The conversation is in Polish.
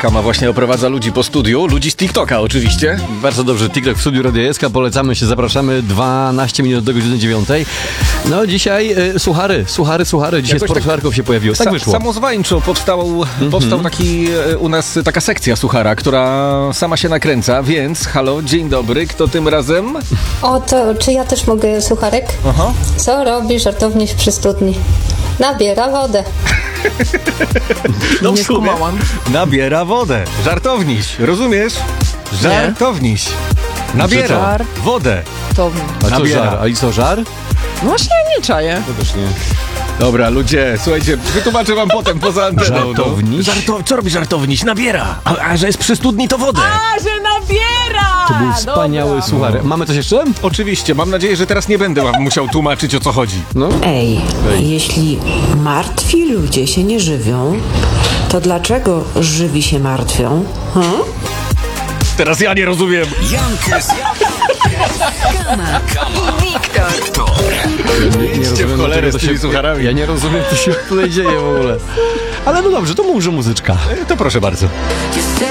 Kama właśnie oprowadza ludzi po studiu, ludzi z TikToka oczywiście. Bardzo dobrze, TikTok w studiu Radia SK, polecamy się, zapraszamy, 12 minut do godziny 9. No dzisiaj suchary, dzisiaj sporo sucharków się pojawiło, tak wyszło. Samozwańczo powstał taka sekcja suchara, która sama się nakręca, więc halo, dzień dobry, kto tym razem? O, to czy ja też mogę sucharek? Aha. Co robi żartowniś przy studni? Nabiera wodę. No w sumie nabiera wodę. Żartowniś, rozumiesz? Żartowniś. Nabiera wodę. A co żar? A i co żar? No właśnie, nie czaję. To też nie. Dobra, ludzie, słuchajcie, wytłumaczę wam potem poza anteną. Żartowniś? Co robi żartowniś? Nabiera. A że jest przy studni, to wodę. A, że nabiera! To był wspaniały suchar. Mamy coś jeszcze? Oczywiście, mam nadzieję, że teraz nie będę wam musiał tłumaczyć, o co chodzi. No. Ej, jeśli martwi ludzie się nie żywią, to dlaczego żywi się martwią? Teraz ja nie rozumiem. Jankę z Kama i Wiktor. Nie rozumiem, cholerę to z tymi sucharami. Ja nie rozumiem, co się tutaj dzieje w ogóle. Ale no dobrze, to może muzyczka. To proszę bardzo. You said